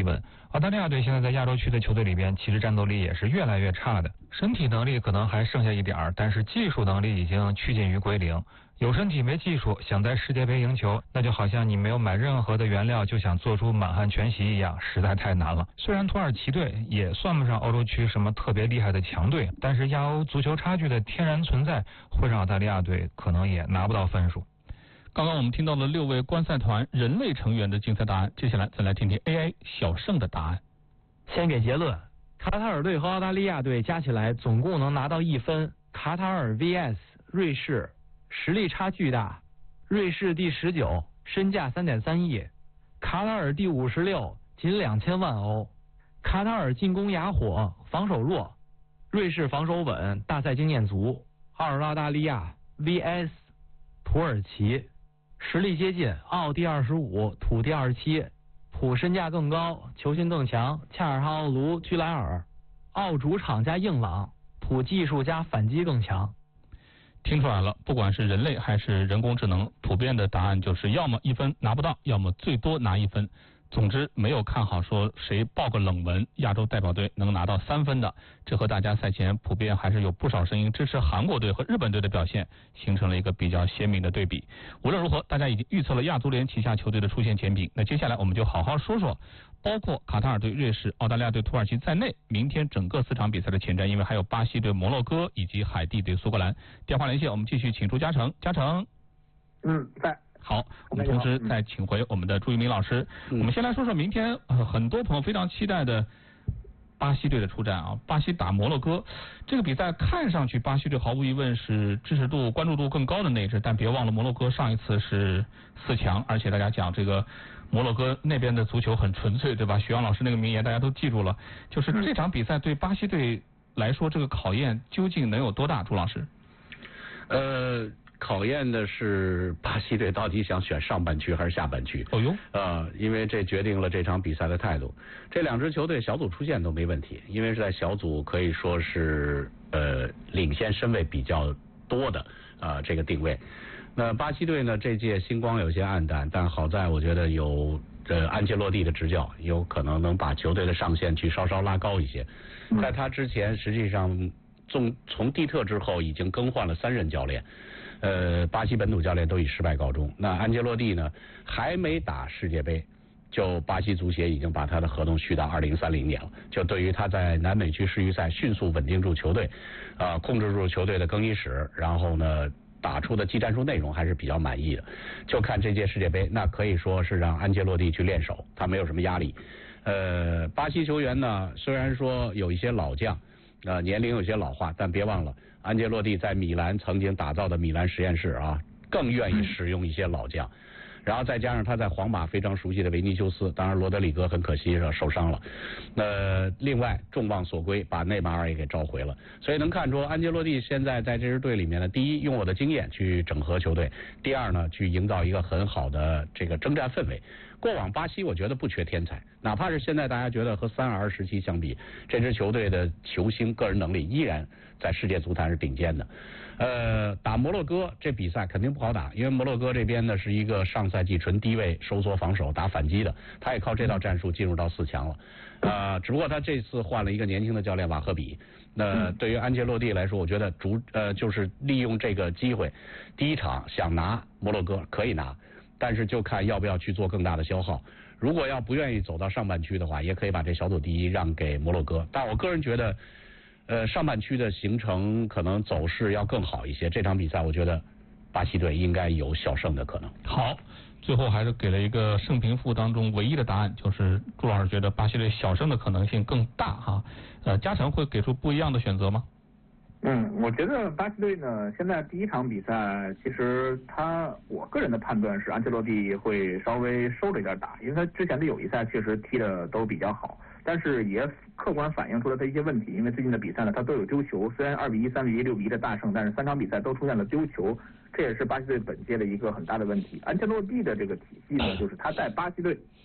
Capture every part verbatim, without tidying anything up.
稳。澳大利亚队现在在亚洲区的球队里边，其实战斗力也是越来越差的，身体能力可能还剩下一点儿，但是技术能力已经趋近于归零。有身体没技术，想在世界杯赢球，那就好像你没有买任何的原料就想做出满汉全席一样，实在太难了。虽然土耳其队也算不上欧洲区什么特别厉害的强队，但是亚欧足球差距的天然存在，会让澳大利亚队可能也拿不到分数。 刚刚我们听到了六位观赛团人类成员的竞赛答案，接下来再来听听 A I 小胜的答案。 先给结论，卡塔尔队和澳大利亚队加起来总共能拿到一分。卡塔尔 V S 瑞士，实力差巨大。瑞士第十九，身价三点三亿；卡塔尔第五十六，仅两千万欧。卡塔尔进攻哑火，防守弱；瑞士防守稳，大赛经验足。二澳大利亚 V S 土耳其，实力接近，澳第二十五，土第二十七。普身价更高，球星更强，恰尔哈奥卢居莱尔。澳主场加硬朗，普技术加反击更强。 听出来了，不管是人类还是人工智能，普遍的答案就是要么一分拿不到，要么最多拿一分。总之没有看好说谁报个冷门亚洲代表队能拿到三分的，这和大家赛前普遍还是有不少声音支持韩国队和日本队的表现形成了一个比较鲜明的对比。无论如何，大家已经预测了亚足联旗下球队的出线前景，那接下来我们就好好说说包括卡塔尔队、瑞士、澳大利亚队、土耳其在内明天整个四场比赛的前瞻，因为还有巴西队、摩洛哥以及海地队、苏格兰。电话连线我们继续请出嘉诚。嘉诚。 嗯，在。 好，我们同时再请回我们的朱一鸣老师。嗯、我们先来说说明天、呃、很多朋友非常期待的巴西队的出战啊，巴西打摩洛哥。这个比赛看上去巴西队毫无疑问是支持度、关注度更高的那一支，但别忘了摩洛哥上一次是四强，而且大家讲这个摩洛哥那边的足球很纯粹，对吧？徐阳老师那个名言大家都记住了，就是这场比赛对巴西队来说，这个考验究竟能有多大？朱老师？ 呃。考验的是巴西队到底想选上半区还是下半区。 哦哟， 呃，因为这决定了这场比赛的态度。这两支球队小组出线都没问题，因为是在小组可以说是呃领先身位比较多的啊、呃、这个定位。那巴西队呢，这届星光有些暗淡，但好在我觉得有呃安切洛蒂的执教，有可能能把球队的上限去稍稍拉高一些。在他之前，实际上从从蒂特之后已经更换了三任教练。呃，巴西本土教练都以失败告终。那安切洛蒂呢，还没打世界杯，就巴西足协已经把他的合同续到二零三零年了。就对于他在南美区世预赛迅速稳定住球队，啊、呃，控制住球队的更衣室，然后呢，打出的技战术内容还是比较满意的。就看这届世界杯，那可以说是让安切洛蒂去练手，他没有什么压力。呃，巴西球员呢，虽然说有一些老将。呃，年龄有些老化，但别忘了，安切洛蒂在米兰曾经打造的米兰实验室啊，更愿意使用一些老将。然后再加上他在皇马非常熟悉的维尼修斯，当然罗德里戈很可惜是受伤了。呃，另外众望所归，把内马尔也给召回了。所以能看出安切洛蒂现在在这支队里面呢，第一用我的经验去整合球队，第二呢去营造一个很好的这个征战氛围。过往巴西我觉得不缺天才，哪怕是现在大家觉得和三 R 时期相比，这支球队的球星个人能力依然在世界足坛是顶尖的。呃，打摩洛哥这比赛肯定不好打，因为摩洛哥这边呢是一个上赛季纯低位收缩防守打反击的，他也靠这套战术进入到四强了。呃，只不过他这次换了一个年轻的教练瓦赫比。那对于安切洛蒂来说，我觉得主呃就是利用这个机会，第一场想拿摩洛哥可以拿。但是就看要不要去做更大的消耗。如果要不愿意走到上半区的话，也可以把这小组第一让给摩洛哥。但我个人觉得，呃，上半区的行程可能走势要更好一些。这场比赛，我觉得巴西队应该有小胜的可能。 好，最后还是给了一个胜平负当中唯一的答案，就是朱老师觉得巴西队小胜的可能性更大哈。呃，嘉诚会给出不一样的选择吗？ 嗯，我觉得巴西队呢，现在第一场比赛，其实他，我个人的判断是安切洛蒂会稍微收着一点打，因为他之前的友谊赛确实踢的都比较好，但是也客观反映出了他一些问题，因为最近的比赛呢，他都有丢球，虽然二比一、三比一、六比一的大胜，但是三场比赛都出现了丢球，这也是巴西队本届的一个很大的问题。安切洛蒂的这个体系呢，就是他在巴西队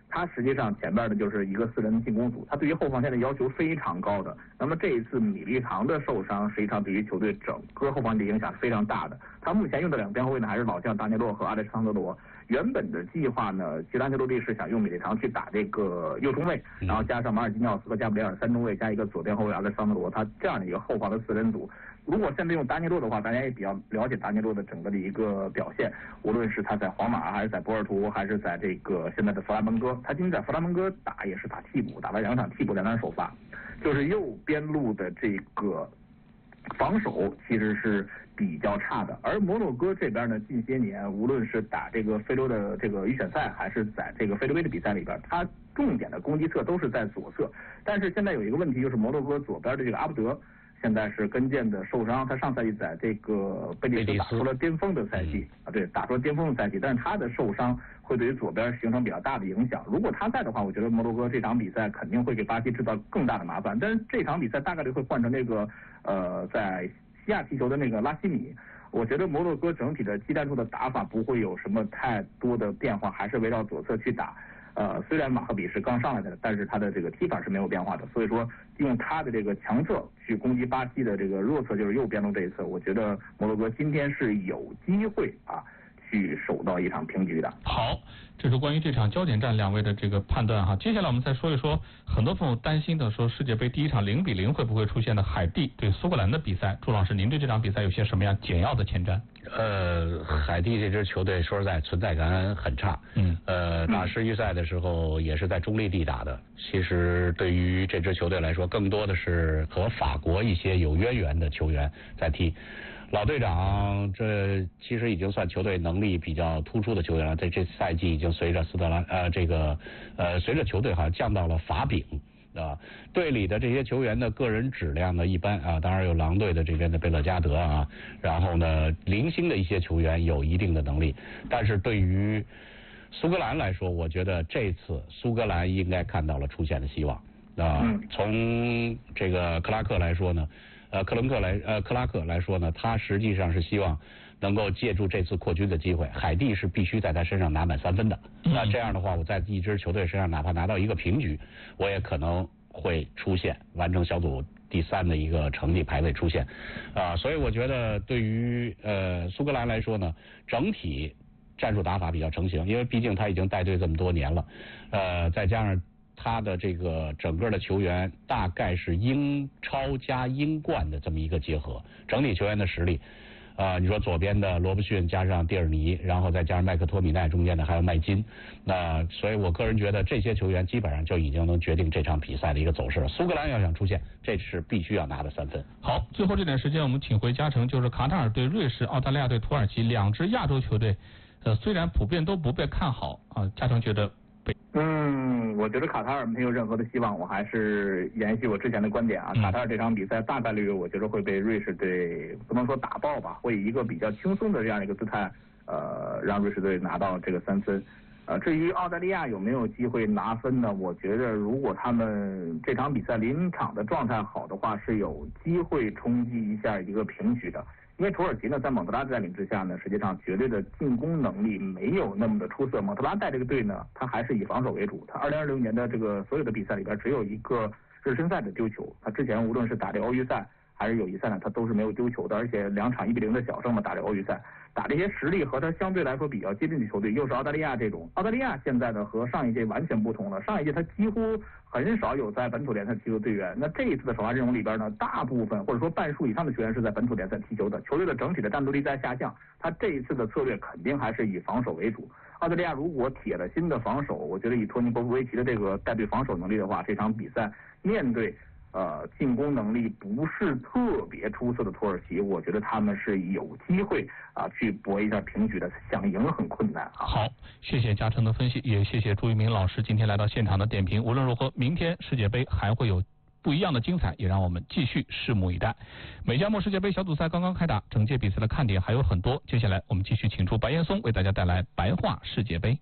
他实际上前边的就是一个四人进攻组，他对于后防线的要求非常高的。那么这一次米利唐的受伤，实际上对于球队整个后防线的影响是非常大的。他目前用的两个边后卫呢，还是老将达尼洛和阿列桑德罗。原本的计划呢，其实安切洛蒂是想用米利唐去打这个右中卫，然后加上马尔基尼奥斯和加布里埃尔三中卫，加一个左边后卫阿列桑德罗，他这样的一个后防的四人组。如果现在用达尼洛的话，大家也比较了解达尼洛的整个的一个表现，无论是他在皇马，还是在波尔图，还是在这个现在的弗拉门戈，他今天在弗拉门戈打也是打替补，打了两场替补，两场首发，就是右边路的这个防守其实是比较差的。而摩洛哥这边呢，近些年无论是打这个非洲的这个预选赛，还是在这个非洲杯的比赛里边，他重点的攻击侧都是在左侧。但是现在有一个问题，就是摩洛哥左边的这个阿布德现在是跟腱的受伤，他上赛季在这个贝蒂斯打出了巅峰的赛季啊，对，打出了巅峰的赛季，但是他的受伤会对于左边形成比较大的影响。如果他在的话，我觉得摩洛哥这场比赛肯定会给巴西制造更大的麻烦。但是这场比赛大概率会换成那个呃在西亚踢球的那个拉希米。我觉得摩洛哥整体的技战术的打法不会有什么太多的变化，还是围绕左侧去打。呃，虽然马赫比是刚上来的，但是他的这个踢法是没有变化的，所以说用他的这个强侧去攻击巴西的这个弱侧，就是右边路这一侧，我觉得摩洛哥今天是有机会啊去守到一场平局的。 好，这是关于这场焦点战两位的这个判断哈。接下来我们再说一说，很多朋友担心的说世界杯第一场零比零会不会出现的海地对苏格兰的比赛，朱老师，您对这场比赛有些什么样简要的前瞻？ 呃，海地这支球队说实在存在感很差， 嗯， 呃，打世预赛的时候也是在中立地打的。其实对于这支球队来说，更多的是和法国一些有渊源的球员在踢。老队长这其实已经算球队能力比较突出的球员了，在这赛季已经随着斯特兰呃这个呃随着球队好像降到了法丙。啊，队里的这些球员的个人质量呢一般啊，当然有狼队的这边的贝勒加德啊，然后呢零星的一些球员有一定的能力，但是对于苏格兰来说，我觉得这次苏格兰应该看到了出现的希望啊。从这个克拉克来说呢，呃克伦克来呃克拉克来说呢，他实际上是希望能够借助这次扩军的机会，海地是必须在他身上拿满三分的。那这样的话，我在一支球队身上哪怕拿到一个平局，我也可能会出现完成小组第三的一个成绩排位出现。啊，所以我觉得对于呃苏格兰来说呢，整体战术打法比较成型，因为毕竟他已经带队这么多年了，呃，再加上他的这个整个的球员大概是英超加英冠的这么一个结合，整体球员的实力。啊、呃，你说左边的罗伯逊加上蒂尔尼，然后再加上麦克托米奈，中间的还有麦金，那所以我个人觉得这些球员基本上就已经能决定这场比赛的一个走势了。苏格兰要想出现，这是必须要拿的三分。 好，最后这点时间我们请回嘉诚，就是卡塔尔对瑞士、澳大利亚对土耳其两支亚洲球队，呃，虽然普遍都不被看好啊，嘉诚觉得。 嗯，我觉得卡塔尔没有任何的希望，我还是延续我之前的观点啊。卡塔尔这场比赛大概率我觉得会被瑞士队不能说打爆吧，会以一个比较轻松的这样一个姿态，呃，让瑞士队拿到这个三分。呃，至于澳大利亚有没有机会拿分呢？我觉得如果他们这场比赛临场的状态好的话，是有机会冲击一下一个平局的。因为土耳其呢，在蒙特拉带领之下呢，实际上绝对的进攻能力没有那么的出色。蒙特拉带这个队呢，他还是以防守为主。他二零二零年的这个所有的比赛里边，只有一个热身赛的丢球。他之前无论是打这个欧预赛还是友谊赛呢，他都是没有丢球的。而且两场一比零的小胜嘛，打这个欧预赛，打这些实力和他相对来说比较接近的球队，又是澳大利亚这种。澳大利亚现在的和上一届完全不同了，上一届他几乎很少有在本土联赛踢球队员。那这一次的首发阵容里边呢，大部分或者说半数以上的球员是在本土联赛踢球的，球队的整体的战斗力在下降。他这一次的策略肯定还是以防守为主。澳大利亚如果铁了心的防守，我觉得以托尼·波夫维奇的这个带队防守能力的话，这场比赛面对呃进攻能力不是特别出色的土耳其，我觉得他们是有机会啊去搏一下平局的，想赢很困难啊。 好，谢谢嘉诚的分析，也谢谢朱一鸣老师今天来到现场的点评。无论如何，明天世界杯还会有不一样的精彩，也让我们继续拭目以待。美加墨世界杯小组赛刚刚开打，整届比赛的看点还有很多。接下来我们继续请出白岩松为大家带来白话世界杯。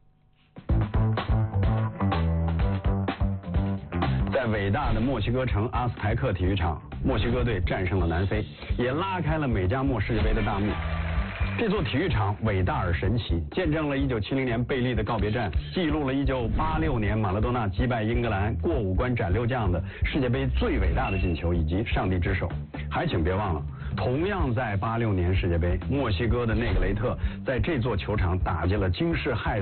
在伟大的墨西哥城阿斯台克体育场，墨西哥队战胜了南非，也拉开了美加墨世界杯的大幕。 这座体育场伟大而神奇，见证了一九七零年贝利的告别战，记录了一九八六年马拉多纳击败英格兰过五关斩六将的世界杯最伟大的进球以及上帝之手。还请别忘了，同样在八六年世界杯，墨西哥的内格雷特在这座球场打进了惊世骇